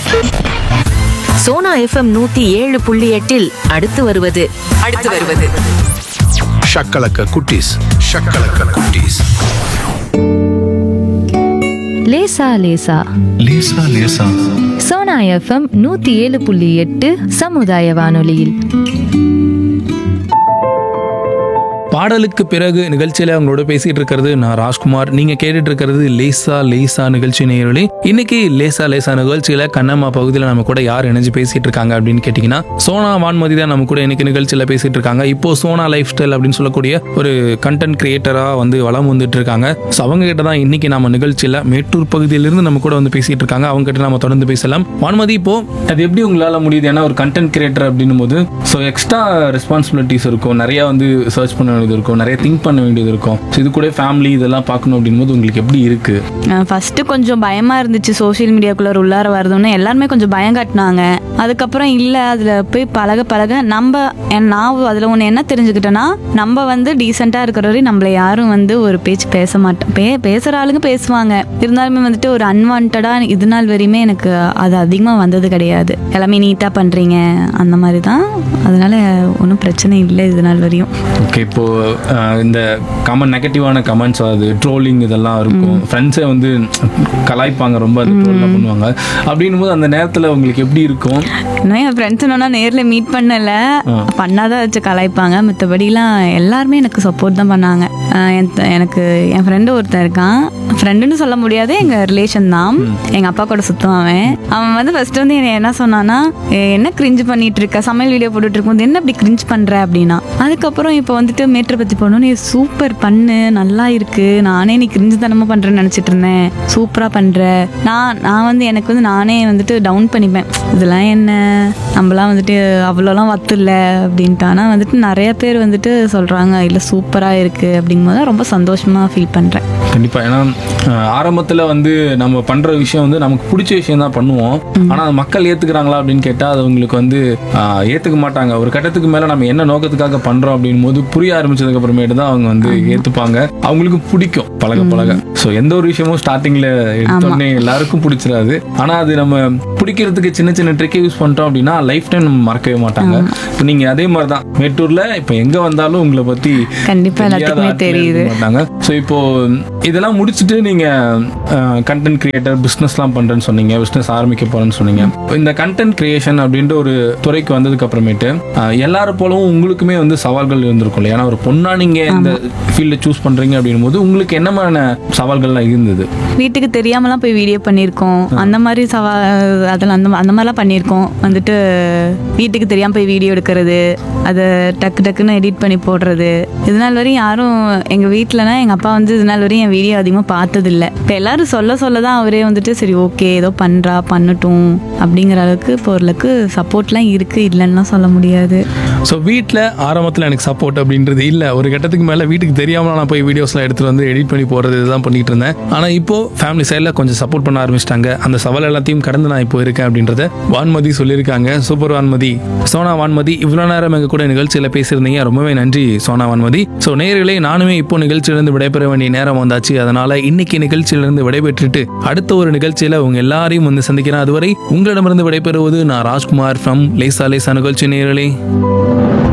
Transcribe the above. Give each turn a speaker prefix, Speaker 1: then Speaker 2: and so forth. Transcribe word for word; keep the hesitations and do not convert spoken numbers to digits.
Speaker 1: Sona FM நூத்தி ஏழு புள்ளி எட்டில் அடுத்து வருவது அடுத்து வருவது
Speaker 2: ஷக்கலக்க குட்டீஸ் ஷக்கலக்க குட்டீஸ்.
Speaker 3: லேசா லேசா
Speaker 2: லேசா லேசா
Speaker 3: சோனா எஃப்எம் நூத்தி ஏழு புள்ளி எட்டு சமுதாய வானொலியில்.
Speaker 4: பாடலுக்கு பிறகு நிகழ்ச்சியில அவங்களோட பேசிட்டு இருக்கிறது நான் ராஜ்குமார். நீங்க கேட்டுட்டு இருக்கிறது லேசா லேசா நிகழ்ச்சி நேயர்களே. இன்னைக்கு லேசா லேசா நிகழ்ச்சியில கண்ணம்மா பகுதியில் நம்ம கூட யார் இணைஞ்சு பேசிட்டு இருக்காங்க அப்படின்னு கேட்டீங்கன்னா சோனா வான்மதி தான் நம்ம கூட இன்னைக்கு நிகழ்ச்சியில பேசிட்டு இருக்காங்க. இப்போ சோனா லைஃப் ஸ்டைல் அப்படின்னு சொல்லக்கூடிய ஒரு கண்டென்ட் கிரியேட்டரா வந்து வளம் வந்துட்டு இருக்காங்க. ஸோ அவங்க கிட்ட தான் இன்னைக்கு நம்ம நிகழ்ச்சியில மேட்டூர் பகுதியிலிருந்து நம்ம கூட வந்து பேசிட்டு இருக்காங்க. அவங்க கிட்ட நம்ம தொடர்ந்து பேசலாம். வான்மதி, இப்போ அது எப்படி உங்களால முடியுது? ஏன்னா ஒரு கண்டென்ட் கிரியேட்டர் அப்படின்னும் போது ஸோ எக்ஸ்ட்ரா ரெஸ்பான்சிபிலிட்டிஸ் இருக்கும், நிறைய வந்து சர்ச் பண்ண இருக்கும், நிறைய திங்க் பண்ண வேண்டியது இருக்கும். இது கூட ஃபேமிலி இதெல்லாம் பார்க்கணும் அப்படின்போது உங்களுக்கு எப்படி இருக்கு?
Speaker 5: ஃபர்ஸ்ட் கொஞ்சம் பயமா இருந்துச்சு. சோஷியல் மீடியாக்குள்ள உள்ளார வருதுன்னு எல்லாருமே கொஞ்சம் பயம் காட்டினாங்க. அதுக்கப்புறம் இல்ல, அதுல போய் பழக பழக நம்ம நான் அதுல ஒண்ணு என்ன தெரிஞ்சுக்கிட்டேன்னா, நம்ம வந்து டீசெண்டா இருக்கிற வரையும் நம்மள யாரும் வந்து ஒரு பேச்சு பேச மாட்டோம். பே பேசுற ஆளுங்க பேசுவாங்க, இருந்தாலுமே வந்துட்டு ஒரு அன்வான்டா இது நாள் வரையுமே எனக்கு அது அதிகமா வந்தது கிடையாது. எல்லாமே நீட்டா பண்றீங்க அந்த மாதிரி தான். அதனால ஒன்றும் பிரச்சனை இல்லை இது நாள் வரையும்.
Speaker 4: ஓகே, இப்போ இந்த கமெண்ட் நெகட்டிவான கமெண்ட்ஸ், அது ட்ரோலிங் இதெல்லாம் இருக்கும். ஃப்ரெண்ட்ஸே வந்து கலாய்ப்பாங்க, ரொம்ப அந்த ட்ரோல்லாம் பண்ணுவாங்க. அப்படின்னும் போது அந்த நேரத்தில் உங்களுக்கு எப்படி இருக்கும்?
Speaker 5: இன்னும் என் ஃப்ரெண்ட்ஸ் என்னன்னா நேரில் மீட் பண்ணல, பண்ணாதான் வச்சு கலாய்ப்பாங்க. மற்றபடிலாம் எல்லாருமே எனக்கு சப்போர்ட் தான் பண்ணாங்க. எனக்கு என் ஃப்ரெண்டு ஒருத்தன் இருக்கான், ஃப்ரெண்டுன்னு சொல்ல முடியாது, எங்கள் ரிலேஷன் தான். எங்கள் அப்பா கூட சுற்றுவான் அவன். அவன் வந்து ஃபர்ஸ்ட் வந்து என்னை என்ன சொன்னான்னா, என்ன கிரிஞ்சு பண்ணிட்டு இருக்க, சமையல் வீடியோ போட்டுட்டு இருக்கும்போது என்ன அப்படி கிரிஞ்சு பண்ணுற அப்படின்னா. அதுக்கப்புறம் இப்போ வந்துட்டு மேட்ரை பற்றி போனோம், நீ சூப்பர் பண்ணு, நல்லா இருக்கு, நானே நீ கிரிஞ்சு தனமா பண்ணுறேன்னு நினச்சிட்டு இருந்தேன், சூப்பராக பண்ணுற. நான் நான் வந்து எனக்கு வந்து நானே வந்துட்டு டவுன் பண்ணிப்பேன், இதெல்லாம் என்ன நம்மளாம் வந்துட்டு அவ்வளோலாம் வத்து இல்லை அப்படின்ட்டு. ஆனால் வந்துட்டு நிறைய பேர் வந்துட்டு சொல்கிறாங்க இல்லை சூப்பராக இருக்குது அப்படிங்கும்போது ரொம்ப சந்தோஷமாக ஃபீல் பண்ணுறேன்.
Speaker 4: கண்டிப்பாக. ஏன்னா ஆரம்பத்தில் வந்து நம்ம பண்ணுற விஷயம் வந்து நமக்கு பிடிச்ச விஷயம் தான் பண்ணுவோம். ஆனால் மக்கள் ஏற்றுக்கிறாங்களா அப்படின்னு கேட்டால் அது அவங்களுக்கு வந்து ஏற்றுக்க மாட்டாங்க. ஒரு கட்டத்துக்கு மேலே நம்ம என்ன நோக்கத்துக்காக பண்ணுறோம் அப்படின் போது புரிய ஆரம்பிச்சதுக்கு அப்புறமேட்டு தான் அவங்க வந்து ஏற்றுப்பாங்க, அவங்களுக்கு பிடிக்கும் பழக பழக. ஸோ எந்த ஒரு விஷயமும் ஸ்டார்டிங்கில் எடுத்தோடனே எல்லாருக்கும் பிடிச்சிடாது. ஆனால் அது நம்ம பிடிக்கிறதுக்கு சின்ன சின்ன ட்ரிக்கை யூஸ் பண்ணிட்டோம் அப்படின்னா லைஃப் டைம் நம்ம மறக்கவே மாட்டாங்க. இப்போ நீங்கள் அதே மாதிரி தான் மேட்டூரில் இப்போ எங்கே வந்தாலும் உங்களை பற்றி
Speaker 5: கண்டிப்பாக எல்லாத்துக்குமே தெரியுது
Speaker 4: மாட்டாங்க. ஸோ இப்போ இதெல்லாம் முடிச்சுட்டு நீங்கள் கண்டென்ட் கிரியேட்டர் பிஸ்னஸ்லாம் பண்ணுறேன்னு சொன்னீங்க, பிஸ்னஸ் ஆரம்பிக்க போகிறேன்னு சொன்னீங்க. இந்த கண்டென்ட் கிரியேஷன் அப்படின்ற ஒரு துறைக்கு வந்ததுக்கு அப்புறமேட்டு எல்லாரும் போலவும் உங்களுக்குமே வந்து சவால்கள் இருந்திருக்கும் இல்லையா? ஏன்னா ஒரு பொண்ணா நீங்கள் இந்த ஃபீல்டை சூஸ் பண்ணுறீங்க அப்படின் போது உங்களுக்கு என்ன மாதிரியான சவால்கள்லாம் இருந்தது?
Speaker 5: வீட்டுக்கு தெரியாமலாம் போய் வீடியோ பண்ணியிருக்கோம், அந்த மாதிரி சவா அதெல்லாம் அந்த அந்த மாதிரிலாம் பண்ணியிருக்கோம். வந்துட்டு வீட்டுக்கு தெரியாமல் போய் வீடியோ எடுக்கிறது, அதை டக்கு டக்குன்னு எடிட் பண்ணி போடுறது. இது நாள் வரையும் யாரும் எங்கள் வீட்டிலனா எங்கள் அப்பா வந்து இது நாள் வரையும் என் வீடியோ அதிகமாக பார்த்ததில்லை. இப்போ எல்லாரும் சொல்ல சொல்ல தான் அவரே வந்துட்டு சரி ஓகே ஏதோ பண்ணுறா பண்ணட்டும் அப்படிங்கிற அளவுக்கு இப்போ ஓரளவுக்கு சப்போர்ட்லாம் இருக்குது, இல்லைன்னா சொல்ல முடியாது.
Speaker 4: ஸோ வீட்டில் ஆரம்பத்தில் எனக்கு சப்போர்ட் அப்படின்றது இல்லை. ஒரு கட்டத்துக்கு மேலே வீட்டுக்கு தெரியாமல் நான் போய் வீடியோஸ்லாம் எடுத்துகிட்டு வந்து எடிட் பண்ணி போடுறது இதுதான் பண்ணிட்டு இருந்தேன். ஆனால் இப்போது ஃபேமிலி சைடில் கொஞ்சம் சப்போர்ட் பண்ண ஆரம்பிச்சிட்டாங்க. அந்த சவால் எல்லாத்தையும் கடந்து நான் இப்போ இருக்கேன் அப்படின்றத வான்மதி சொல்லியிருக்காங்க. சூப்பர் வான்மதி. சோனா வான்மதி, இவ்வளோ நேரம் எங்கள் கூட நிகழ்ச்சியில் பேசியிருந்தீங்க, ரொம்பவே நன்றி சோனா வான்மதி. ஸோ நேயர்களே, நானுமே இப்போ நிகழ்ச்சியிலிருந்து விடைபெற வேண்டிய நேரம் வந்தாச்சு. அதனால் இன்னைக்கு நிகழ்ச்சியிலிருந்து விடைபெற்றுட்டு அடுத்த ஒரு நிகழ்ச்சியில் உங்கள் எல்லாரையும் வந்து சந்திக்கிறேன். அதுவரை உங்களிடமிருந்து விடைபெறுவது நான் ராஜ்குமார் ஃப்ரம் லேசா லேசா நிகழ்ச்சி. நேயர்களே.